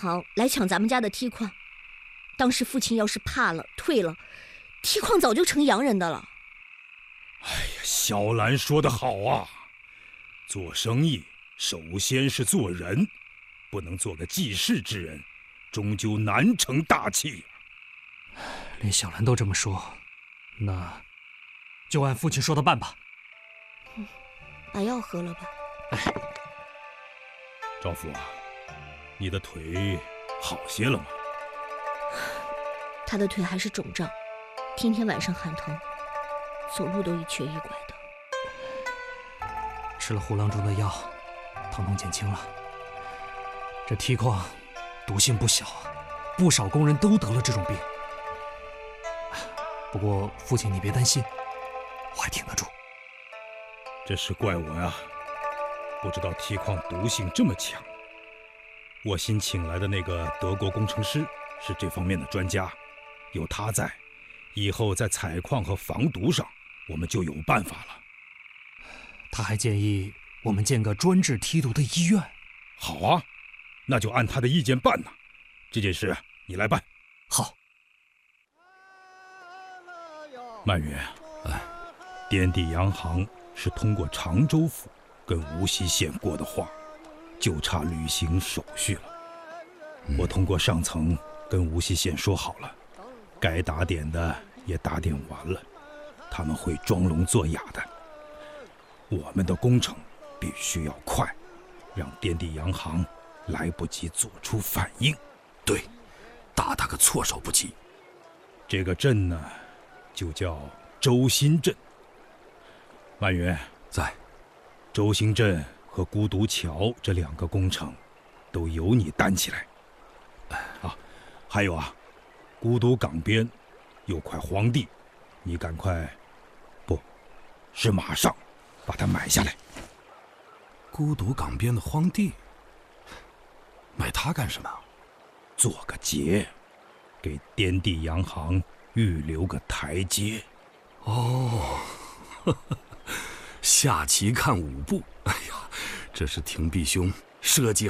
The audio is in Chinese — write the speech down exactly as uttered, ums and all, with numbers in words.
好来抢咱们家的梯矿。当时父亲要是怕了退了，梯矿早就成洋人的了。 哎呀，小兰说得好啊，做生意首先是做人，不能做个济世之人，终究难成大器。 连小兰都这么说，那就按父亲说的办吧。 嗯，把药喝了吧。 哎， 赵父啊，你的腿好些了吗？ 他的腿还是肿胀，天天晚上喊疼，走路都一瘸一拐的。 吃了胡郎中的药，疼痛减轻了。这梯矿毒性不小啊，不少工人都得了这种病。不过父亲你别担心，我还挺得住。 这是怪我呀，不知道梯矿毒性这么强。我新请来的那个德国工程师是这方面的专家，有他在，以后在采矿和防毒上我们就有办法了。 他还建议我们建个专治梯毒的医院。 好啊，那就按他的意见办呐。这件事你来办。 好。 曼云，哎，滇地洋行是通过常州府跟无锡县过的话，就差履行手续了。嗯、我通过上层跟无锡县说好了，该打点的也打点完了，他们会装聋作哑的。我们的工程必须要快，让滇地洋行来不及做出反应。 对，打他个措手不及。 这个镇呢，就叫周新镇。曼云在。 周兴镇和孤独桥这两个工程都由你担起来。啊，还有啊，孤独港边有块荒地，你赶快，不是马上把它买下来。 孤独港边的荒地，买它干什么？ 做个结，给滇地洋行预留个台阶。 哦，呵呵，下棋看五步。哎呀，这是廷弼兄设计